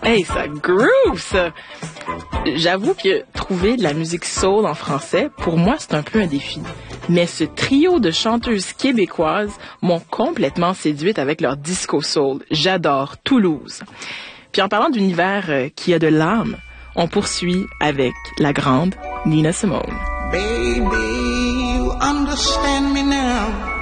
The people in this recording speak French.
Hey, ça groove, ça! J'avoue que trouver de la musique soul en français, pour moi, c'est un peu un défi. Mais ce trio de chanteuses québécoises m'ont complètement séduite avec leur disco soul. J'adore Toulouse. Puis en parlant d'univers qui a de l'âme, on poursuit avec la grande Nina Simone. Baby, you understand me now.